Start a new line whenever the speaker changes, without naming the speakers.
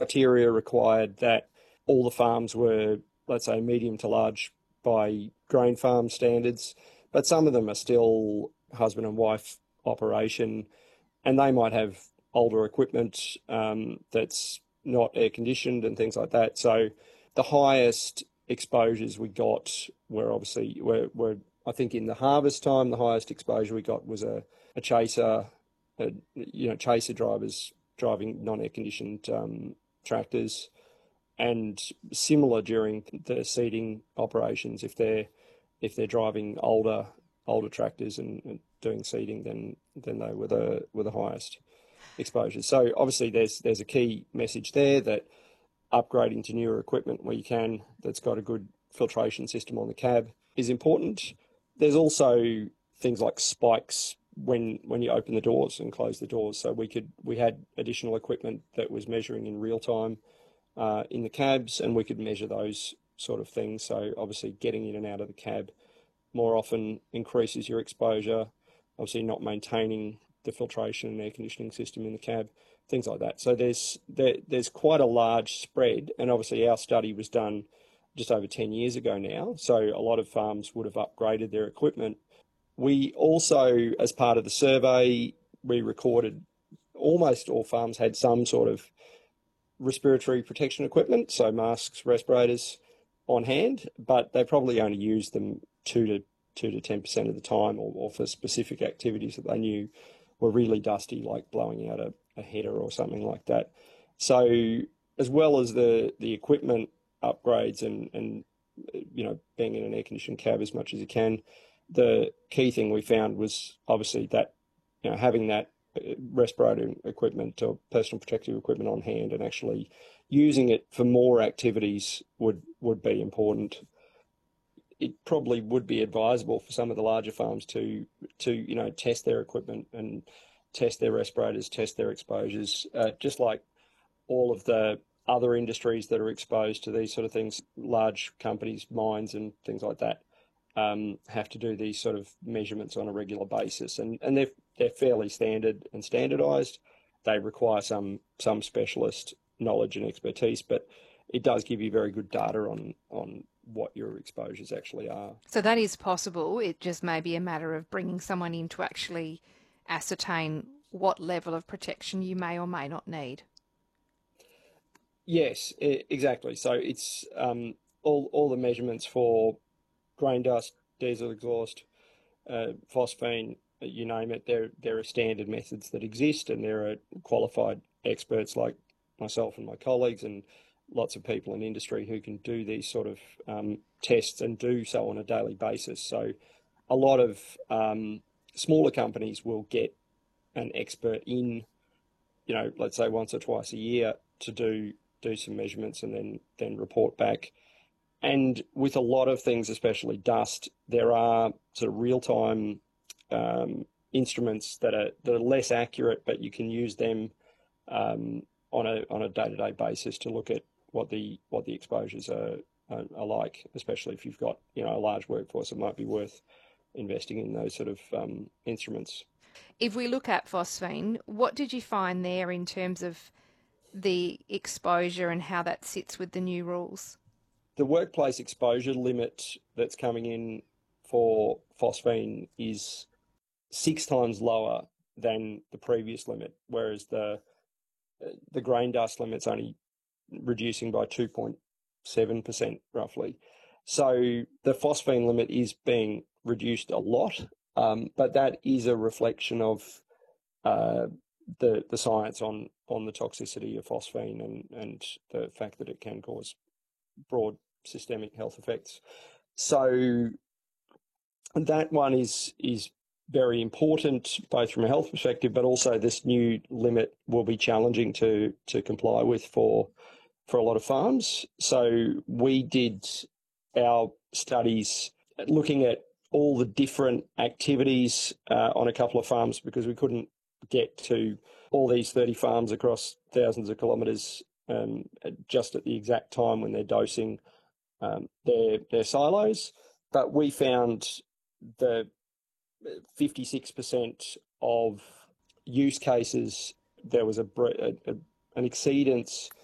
criteria required that all the farms were, let's say, medium to large by grain farm standards, but some of them are still husband and wife operation, and they might have older equipment that's not air conditioned and things like that. So the highest exposures we got were obviously were I think in the harvest time the highest exposure we got was a chaser, chaser drivers driving non-air conditioned tractors, and similar during the seeding operations if they're driving older tractors and doing seeding, then they were the highest exposures. So obviously there's a key message there that upgrading to newer equipment where you can, that's got a good filtration system on the cab, is important. There's also things like spikes when you open the doors and close the doors. So we had additional equipment that was measuring in real time in the cabs, and we could measure those sort of things. So obviously getting in and out of the cab more often increases your exposure. Obviously not maintaining the filtration and air conditioning system in the cab, things like that. So there's quite a large spread, and obviously our study was done just over 10 years ago now, so a lot of farms would have upgraded their equipment. We also, as part of the survey, we recorded almost all farms had some sort of respiratory protection equipment, so masks, respirators on hand, but they probably only used them 2 to 10% of the time, or for specific activities that they knew were really dusty, like blowing out a header or something like that. So as well as the equipment upgrades and being in an air-conditioned cab as much as you can, the key thing we found was obviously that having that respirator equipment or personal protective equipment on hand and actually using it for more activities would be important. It probably would be advisable for some of the larger farms to test their equipment and test their respirators, test their exposures, just like all of the other industries that are exposed to these sort of things, large companies, mines and things like that, have to do these sort of measurements on a regular basis. And they're fairly standard and standardised. They require some specialist knowledge and expertise, but it does give you very good data on what your exposures actually are.
So that is possible. It just may be a matter of bringing someone in to actually ascertain what level of protection you may or may not need.
Yes, exactly. So it's all the measurements for grain dust, diesel exhaust, phosphine, you name it. There are standard methods that exist, and there are qualified experts like myself and my colleagues and lots of people in industry who can do these sort of tests and do so on a daily basis. So a lot of smaller companies will get an expert in, let's say once or twice a year to do some measurements and then report back. And with a lot of things, especially dust, there are sort of real-time instruments that are less accurate, but you can use them on a day-to-day basis to look at what the exposures are like, especially if you've got a large workforce. It might be worth investing in those sort of instruments.
If we look at phosphine, what did you find there in terms of the exposure and how that sits with the new rules?
The workplace exposure limit that's coming in for phosphine is 6 times lower than the previous limit, whereas the grain dust limit's only reducing by 2.7% roughly. So the phosphine limit is being reduced a lot, but that is a reflection of the science on the toxicity of phosphine and the fact that it can cause broad systemic health effects. So that one is very important, both from a health perspective, but also this new limit will be challenging to comply with for a lot of farms. So we did our studies looking at all the different activities on a couple of farms because we couldn't get to all these 30 farms across thousands of kilometres just at the exact time when they're dosing their silos. But we found the 56% of use cases, there was an exceedance